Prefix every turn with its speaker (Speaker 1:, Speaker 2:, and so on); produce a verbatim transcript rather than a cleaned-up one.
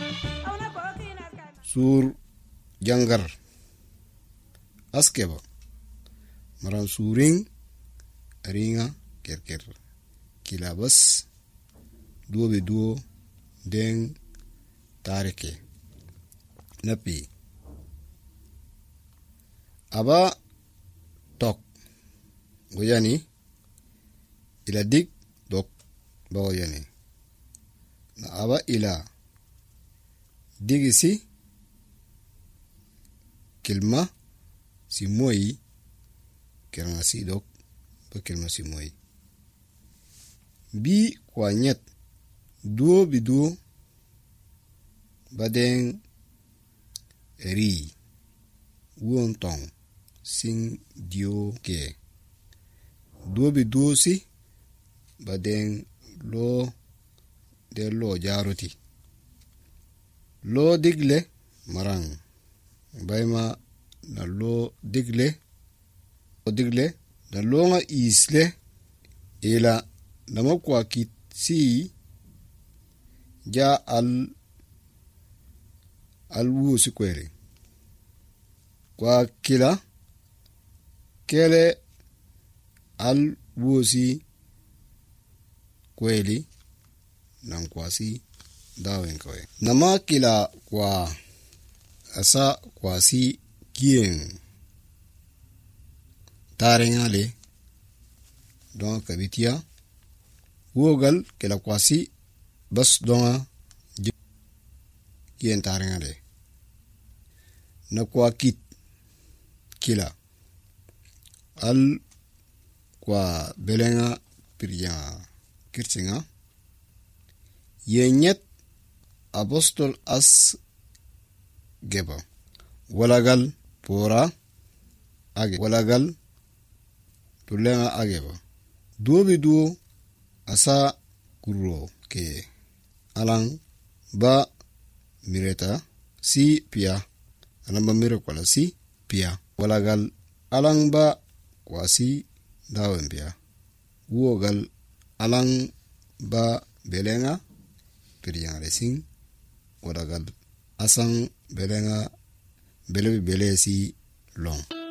Speaker 1: sur jangar askeba maran suring ringa kerker kilabas duo be duo den tarike napi aba tok goyani ila dig dok bagoyani na aba ila digisi kilma si moyi keranga si dok ba kilma si moyi bi kwa nyet duo bi duo baden ri won tong sing dio ke duo bi duo si baden lo de lo jaroti lo digle marang bayma na lo digle o digle na lo nga isle ila nama kwa kit si ja al al wu si kwere kwa kila kele al wu si kweli nan kwa si dawen kwe nama kila kwa asa kwa si kien tarengale don kabitia wogal kila kwa si bas donga kien tarengale na kwa kit kila al kwa belenga pirya kirtinga yenyet apostol as geba walagal pora age walagal tulenga ageba duo bi duo asa kuro ke alang ba mireta si pia anamba mire kwala si pia walagal alang ba kwasi dawen pia wogal alang ba belenga pirya resing walagal asang belenga bele bele si long